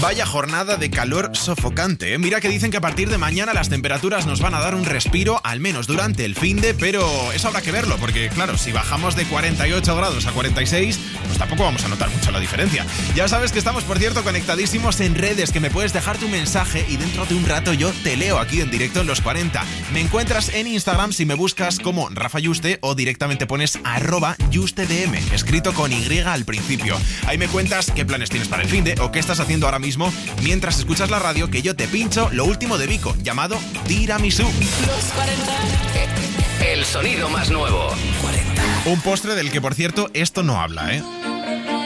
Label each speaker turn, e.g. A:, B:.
A: Vaya jornada de calor sofocante, ¿eh? Mira que dicen que a partir de mañana las temperaturas nos van a dar un respiro, al menos durante el finde, pero eso habrá que verlo, porque claro, si bajamos de 48 grados a 46, pues tampoco vamos a notar mucho la diferencia. Ya sabes que estamos, por cierto, conectadísimos en redes, que me puedes dejar tu mensaje y dentro de un rato yo te leo aquí en directo en Los 40. Me encuentras en Instagram si me buscas como Rafa Yuste o directamente pones @YusteDM, escrito con Y al principio. Ahí me cuentas qué planes tienes para el finde o qué estás haciendo ahora mismo mientras escuchas la radio, que yo te pincho lo último de Vico, llamado Tiramisú.
B: Los 40.
C: El sonido más nuevo.
A: 40. Un postre del que, por cierto, esto no habla, ¿eh?